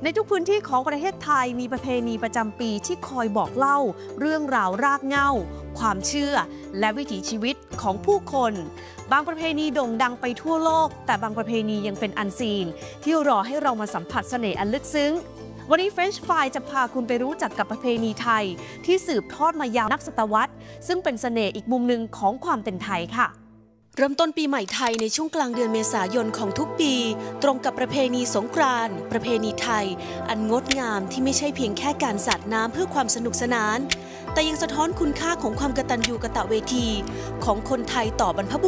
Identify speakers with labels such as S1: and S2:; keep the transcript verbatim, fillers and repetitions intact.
S1: ในทุกพื้นที่ของประเทศไทยมีประเพณีประจำปีที่คอยบอกเล่าเรื่องราวรากเหง้าความเชื่อและวิถีชีวิตของผู้คนบางประเพณีโด่งดังไปทั่วโลกแต่บางประเพณียังเป็นอันซีนที่รอให้เรามาสัมผัสเสน่ห์อันลึกซึ้งวันนี้ French Fry จะพาคุณไปรู้จักกับประเพณีไทยที่สืบทอดมายาวนับศตวรรษซึ่งเป็นเสน่ห์อีกมุมหนึ่งของความเป็นไทยค่ะเริ่มต้นปีใหม่ไทยในช่วงกลางเดือนเมษายนของทุกปีตรงกับประเพณีสงกรานต์ประเพณีไทยอันงดงามที่ไม่ใช่เพียงแค่การสาดน้ำเพื่อความสนุกสนานแต่ยังสะท้อนคุณค่าของความกตัญญูกตเวทีของคนไทยต่อบรรพบุ